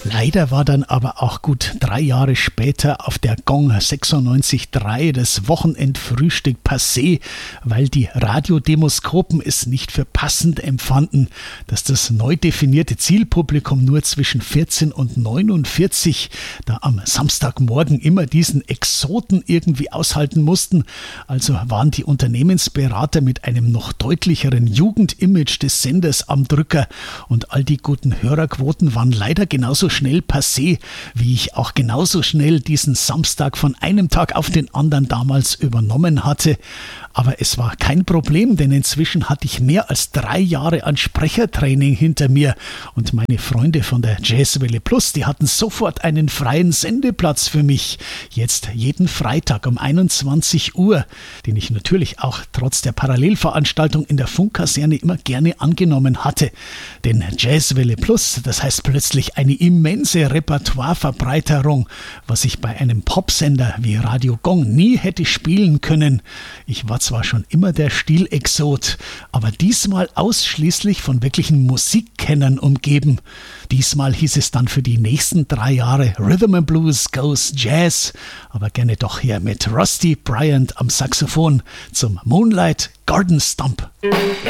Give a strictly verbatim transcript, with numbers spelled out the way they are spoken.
Leider war dann aber auch gut drei Jahre später auf der Gong sechsundneunzig Komma drei das Wochenendfrühstück passé, weil die Radiodemoskopen es nicht für passend empfanden, dass das neu definierte Zielpublikum nur zwischen vierzehn und neunundvierzig da am Samstagmorgen immer diesen Exoten irgendwie aushalten mussten. Also waren die Unternehmensberater mit einem noch deutlicheren Jugendimage des Senders am Drücker und all die guten Hörerquoten waren leider genauso schnell passé, wie ich auch genauso schnell diesen Samstag von einem Tag auf den anderen damals übernommen hatte. Aber es war kein Problem, denn inzwischen hatte ich mehr als drei Jahre an Sprechertraining hinter mir und meine Freunde von der Jazzwelle Plus, die hatten sofort einen freien Sendeplatz für mich. Jetzt jeden Freitag um einundzwanzig Uhr, den ich natürlich auch trotz der Parallelveranstaltung in der Funkkaserne immer gerne angenommen hatte. Denn Jazzwelle Plus, das heißt plötzlich eine immense Repertoireverbreiterung, was ich bei einem Popsender wie Radio Gong nie hätte spielen können. Ich war zwar schon immer der Stilexot, aber diesmal ausschließlich von wirklichen Musikkennern umgeben. Diesmal hieß es dann für die nächsten drei Jahre Rhythm and Blues Goes Jazz, aber gerne doch hier mit Rusty Bryant am Saxophon zum Moonlight Garden Stomp.